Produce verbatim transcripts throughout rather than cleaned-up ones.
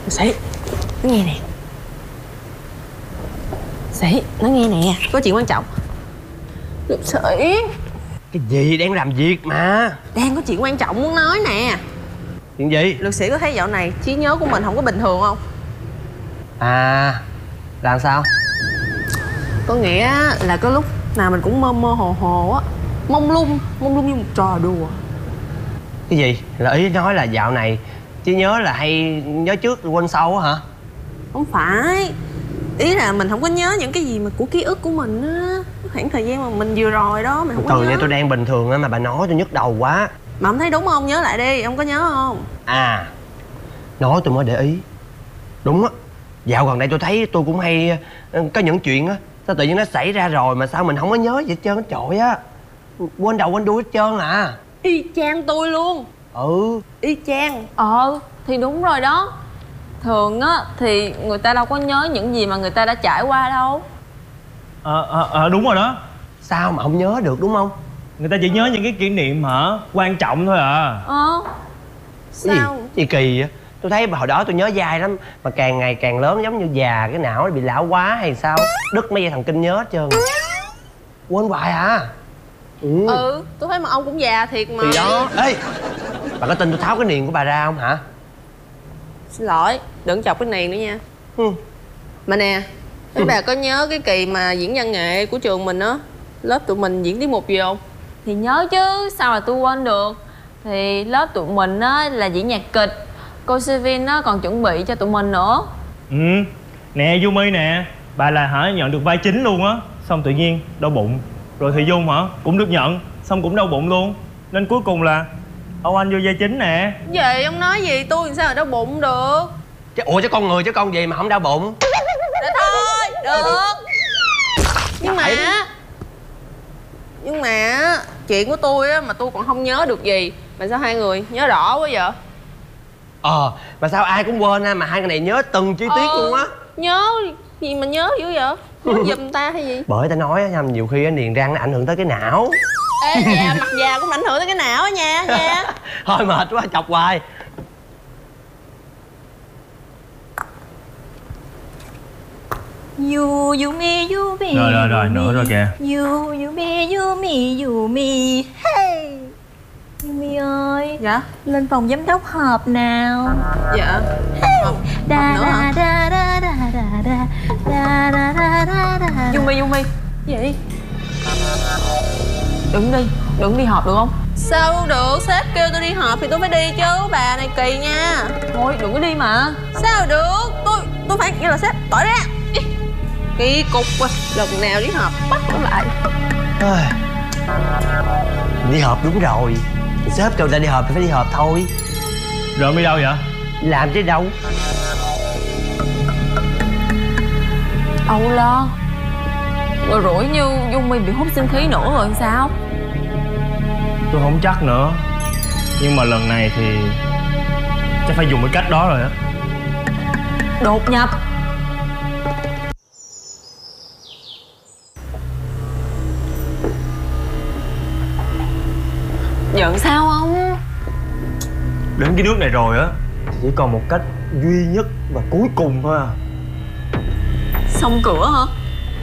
Sĩ, nó nghe nè. Sĩ, nó nghe nè, có chuyện quan trọng. Luật sĩ. Cái gì, đang làm việc mà. Đang có chuyện quan trọng muốn nói nè. Chuyện gì? Luật sĩ có thấy dạo này trí nhớ của mình không có bình thường không? À, làm sao? Có nghĩa là có lúc nào mình cũng mơ mơ hồ hồ á, mông lung, mông lung như một trò đùa. Cái gì? Là ý nói là dạo này trí nhớ là hay nhớ trước quên sau á hả? Không phải. Ý là mình không có nhớ những cái gì mà của ký ức của mình á, khoảng thời gian mà mình vừa rồi đó mình không có Từ nhớ. nha, tôi đang bình thường á mà bà nói tôi nhức đầu quá. Mà không thấy đúng không? Nhớ lại đi, ông có nhớ không? À, nói tôi mới để ý. Đúng á, dạo gần đây tôi thấy tôi cũng hay có những chuyện á, sao tự nhiên nó xảy ra rồi mà sao mình không có nhớ gì hết trơn á, trời á. Quên đầu quên đuôi hết trơn à. Y chang tôi luôn. Ừ. Y chang. Ờ thì đúng rồi đó. Thường á thì người ta đâu có nhớ những gì mà người ta đã trải qua đâu. Ờ ờ ờ đúng rồi đó. Sao mà không nhớ được đúng không? Người ta chỉ nhớ những cái kỷ niệm hả quan trọng thôi à. Ờ Cái Sao? gì? Gì kỳ vậy? Tôi thấy hồi đó tôi nhớ dai lắm, mà càng ngày càng lớn giống như già, cái não nó bị lão quá hay sao, đứt mấy dây thần kinh nhớ hết trơn. Quên hoài à. Ừ. Ừ, tôi thấy mà ông cũng già thiệt mà. Thì đó. Ê, bà có tin tôi tháo cái niền của bà ra không hả? Xin lỗi, đừng chọc cái niền nữa nha. Ừ. Mà nè, mấy bà có nhớ cái kỳ mà diễn văn nghệ của trường mình á, lớp tụi mình diễn tiết mục gì không? thì nhớ chứ, sao mà tôi quên được. Thì lớp tụi mình á là diễn nhạc kịch. Cô Sivin á còn chuẩn bị cho tụi mình nữa. Ừ. Nè Yumi nè, bà là hả nhận được vai chính luôn á, xong tự nhiên đau bụng. Rồi thì Dung hả cũng được nhận, xong cũng đau bụng luôn. Nên cuối cùng là Âu Anh vô vai chính nè. Vậy ông nói gì tôi làm sao mà đau bụng được? Chứ, ủa chứ con người chứ con gì mà không đau bụng? Để thôi, được. Nhưng mà Nhưng mà chuyện của tôi á mà tôi còn không nhớ được gì. Mà sao hai người nhớ rõ quá vậy? Ờ, mà sao ai cũng quên ha, mà hai người này nhớ từng chi tiết ờ, luôn á. Nhớ gì mà nhớ dữ vậy? Nhớ giùm ta hay gì? Bởi ta nói á, nhiều khi á, niềng răng nó ảnh hưởng tới cái não. Ê, già mặt già cũng ảnh hưởng tới cái não á nha, nha. Thôi mệt quá, chọc hoài. You, you me, you me. Rồi rồi rồi, nữa rồi kìa. You, you me, you me, you me. Hey. Yumi ơi. Dạ? Lên phòng giám đốc họp nào. Dạ. Họp, Da họp nữa hả? da da da da da da da da da da da. Yumi, Yumi. Gì? Đừng đi, đừng đi họp được không? Sao không được? Sếp kêu tôi đi họp thì tôi phải đi chứ. Bà này kỳ nha. Thôi đừng có đi mà. Sao được? Tôi tôi phải kêu là sếp bỏ ra. Ý, kỳ cục quá. Lần nào đi họp bắt nó lại. Ôi, đi họp đúng rồi. Sếp kêu ta đi họp thì phải đi họp thôi. Rồi ông đi đâu vậy? Đi làm chứ đâu. Âu lo. Rồi rủi như Yumi bị hút sinh khí nữa rồi sao? Tôi không chắc nữa. Nhưng mà lần này thì chắc phải dùng cái cách đó rồi á. Đột nhập. Giận sao không? Đến cái nước này rồi á thì chỉ còn một cách duy nhất và cuối cùng thôi à. Xong cửa hả?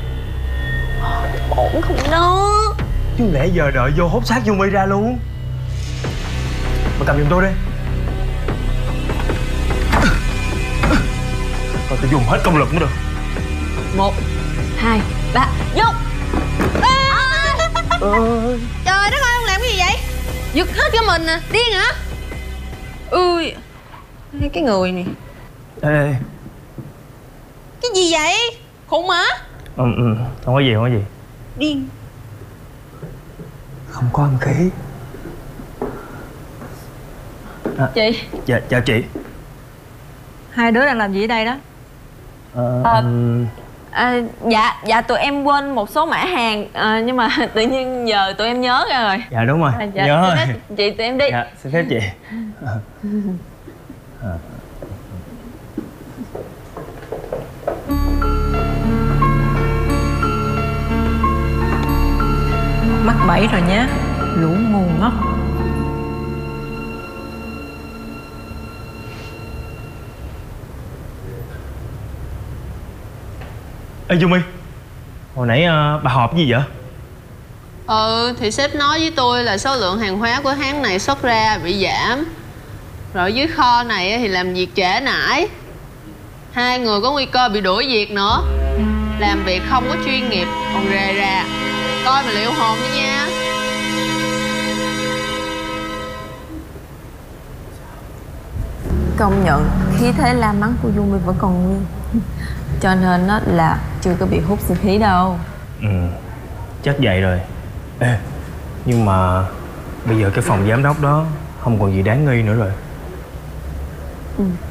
Ổn không đó. Chứ lẽ giờ đợi vô hốt xác Yumi ra luôn. Mà cầm giùm tôi đi. Thôi tôi dùng hết công lực mới được. Một, hai, ba, vô. Trời đất ơi, ông làm cái gì vậy? Giật hết cả mình à, điên hả? Ui, cái người này. Ê, ê. Cái gì vậy? Khùng hả? Ừ, ừ, không có gì, không có gì. Điên. Không có âm khí. À, Chị. dạ, chào chị. Hai đứa đang làm gì ở đây đó? Ờ, Ờ. ừm, À, dạ, dạ tụi em quên một số mã hàng à, nhưng mà tự nhiên giờ tụi em nhớ ra rồi. dạ đúng rồi, À, dạ, nhớ xin rồi. phép chị tụi em đi. Dạ, xin phép chị. À. Mắc bẫy rồi nhá. Lũ ngu ngốc. Ê Yumi, hồi nãy ờ, bà họp gì vậy? Ừ, thì sếp nói với tôi là số lượng hàng hóa của tháng này xuất ra bị giảm. Rồi dưới kho này thì làm việc trễ nải. Hai người có nguy cơ bị đuổi việc nữa. Làm việc không có chuyên nghiệp, còn rề rà. Coi mà liệu hồn đi nha. Công nhận khí thế la mắng của Yumi vẫn còn nguyên. Cho nên nó là chưa có bị hút sinh khí đâu. Ừ, chắc vậy rồi. Ê, nhưng mà bây giờ cái phòng giám đốc đó không còn gì đáng nghi nữa rồi. Ừ.